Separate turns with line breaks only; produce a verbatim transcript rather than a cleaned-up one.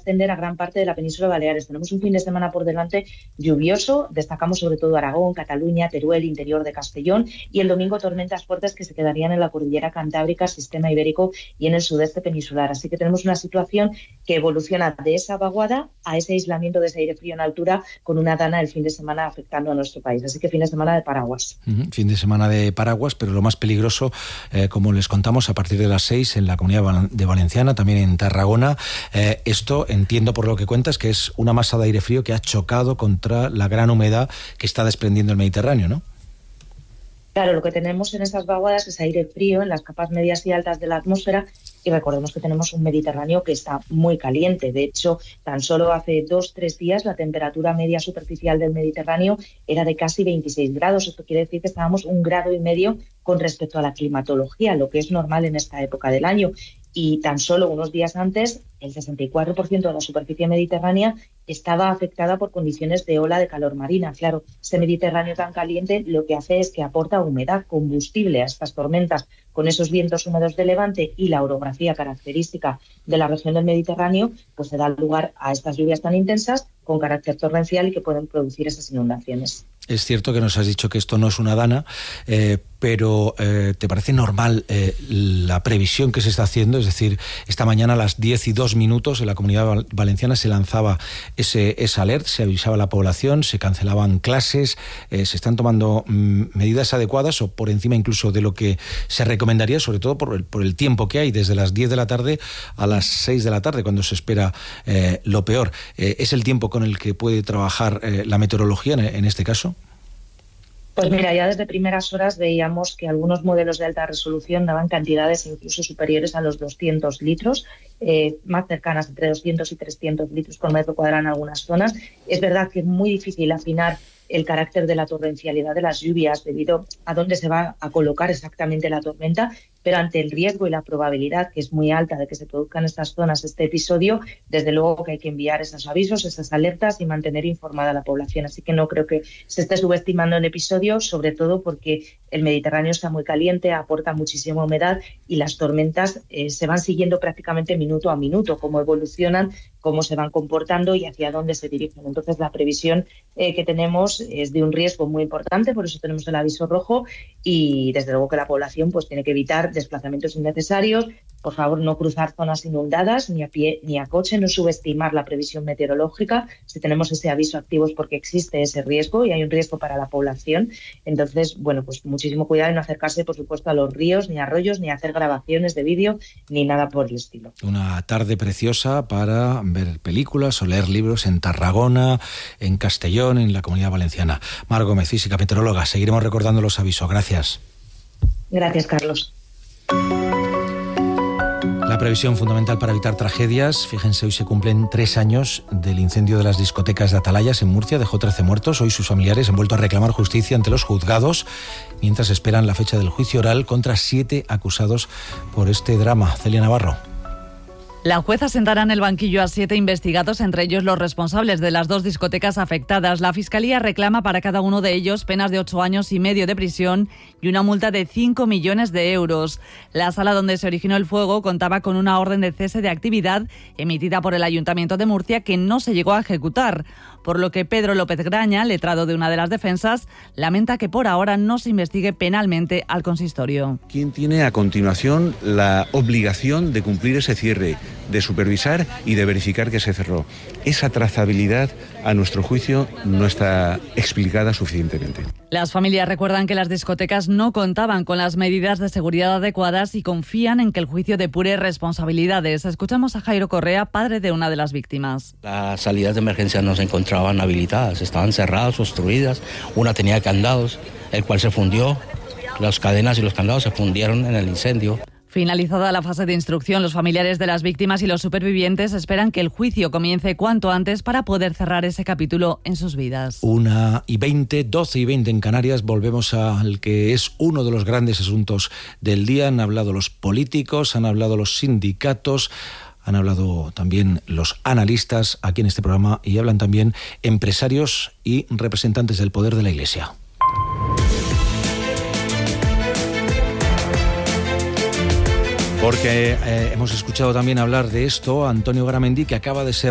extender a gran parte de la península de Baleares. Tenemos un fin de semana por delante lluvioso, destacamos sobre todo Aragón, Cataluña, Teruel, interior de Castellón, y el domingo tormentas fuertes que se quedarían en la cordillera cantábrica, sistema ibérico y en el sudeste peninsular. Así que tenemos una situación que evoluciona de esa vaguada a ese aislamiento de ese aire frío en altura, con una dana el fin de semana afectando a nuestro país. Así que fin de semana de paraguas.
Uh-huh. Fin de semana de paraguas, pero lo más peligroso, eh, como les contamos, a partir de las seis en la Comunidad de Valenciana, también en Tarragona. Eh, esto, entiendo por lo que cuentas, que es una masa de aire frío que ha chocado contra la gran humedad que está desprendiendo el Mediterráneo, ¿no?
Claro, lo que tenemos en esas vaguadas es aire frío en las capas medias y altas de la atmósfera, y recordemos que tenemos un Mediterráneo que está muy caliente. De hecho, tan solo hace dos, tres días la temperatura media superficial del Mediterráneo era de casi veintiséis grados. Esto quiere decir que estábamos un grado y medio con respecto a la climatología, lo que es normal en esta época del año. Y tan solo unos días antes, el sesenta y cuatro por ciento de la superficie mediterránea estaba afectada por condiciones de ola de calor marina. Claro, ese Mediterráneo tan caliente lo que hace es que aporta humedad, combustible a estas tormentas. Con esos vientos húmedos de levante y la orografía característica de la región del Mediterráneo, pues se da lugar a estas lluvias tan intensas con carácter torrencial y que pueden producir esas inundaciones.
Es cierto que nos has dicho que esto no es una dana, eh, pero eh, ¿te parece normal eh, la previsión que se está haciendo? Es decir, esta mañana a las diez y dos minutos en la Comunidad Valenciana se lanzaba ese, ese alert, se avisaba a la población, se cancelaban clases, eh, se están tomando mm, medidas adecuadas o por encima incluso de lo que se recomendaría, sobre todo por el, por el tiempo que hay, desde las diez de la tarde a las seis de la tarde, cuando se espera eh, lo peor. Eh, ¿Es el tiempo con el que puede trabajar eh, la meteorología en, en este caso?
Pues mira, ya desde primeras horas veíamos que algunos modelos de alta resolución daban cantidades incluso superiores a los doscientos litros, eh, más cercanas entre doscientos y trescientos litros por metro cuadrado en algunas zonas. Es verdad que es muy difícil afinar el carácter de la torrencialidad de las lluvias debido a dónde se va a colocar exactamente la tormenta, pero ante el riesgo y la probabilidad, que es muy alta, de que se produzca en estas zonas este episodio, desde luego que hay que enviar esos avisos, esas alertas y mantener informada a la población. Así que no creo que se esté subestimando el episodio, sobre todo porque el Mediterráneo está muy caliente, aporta muchísima humedad y las tormentas eh, se van siguiendo prácticamente minuto a minuto, cómo evolucionan, cómo se van comportando y hacia dónde se dirigen. Entonces la previsión eh, que tenemos es de un riesgo muy importante, por eso tenemos el aviso rojo, y desde luego que la población pues tiene que evitar desplazamientos innecesarios, por favor no cruzar zonas inundadas ni a pie ni a coche, no subestimar la previsión meteorológica. Si tenemos ese aviso activo es porque existe ese riesgo y hay un riesgo para la población. Entonces, bueno, pues muchísimo cuidado en no acercarse, por supuesto, a los ríos, ni arroyos, ni hacer grabaciones de vídeo, ni nada por el estilo.
Una tarde preciosa para ver películas o leer libros en Tarragona, en Castellón, en la Comunidad Valenciana. Mar Gómez, física, meteoróloga. Seguiremos recordando los avisos. Gracias.
Gracias, Carlos.
La previsión fundamental para evitar tragedias. Fíjense, hoy se cumplen tres años del incendio de las discotecas de Atalayas en Murcia. Dejó trece muertos. Hoy sus familiares han vuelto a reclamar justicia ante los juzgados, mientras esperan la fecha del juicio oral contra siete acusados por este drama. Celia Navarro.
La jueza sentará en el banquillo a siete investigados, entre ellos los responsables de las dos discotecas afectadas. La Fiscalía reclama para cada uno de ellos penas de ocho años y medio de prisión y una multa de cinco millones de euros. La sala donde se originó el fuego contaba con una orden de cese de actividad emitida por el Ayuntamiento de Murcia que no se llegó a ejecutar, por lo que Pedro López Graña, letrado de una de las defensas, lamenta que por ahora no se investigue penalmente al consistorio.
¿Quién tiene a continuación la obligación de cumplir ese cierre, de supervisar y de verificar que se cerró? Esa trazabilidad, a nuestro juicio, no está explicada suficientemente.
Las familias recuerdan que las discotecas no contaban con las medidas de seguridad adecuadas y confían en que el juicio depure responsabilidades. Escuchamos a Jairo Correa, padre de una de las víctimas.
Las salidas de emergencia no se encontraban habilitadas, estaban cerradas, obstruidas. Una tenía candados, el cual se fundió. Las cadenas y los candados se fundieron en el incendio.
Finalizada la fase de instrucción, los familiares de las víctimas y los supervivientes esperan que el juicio comience cuanto antes para poder cerrar ese capítulo en sus vidas.
Una y veinte, doce y veinte en Canarias. Volvemos al que es uno de los grandes asuntos del día. Han hablado los políticos, han hablado los sindicatos, han hablado también los analistas aquí en este programa y hablan también empresarios y representantes del poder de la Iglesia. Porque eh, hemos escuchado también hablar de esto a Antonio Garamendi, que acaba de ser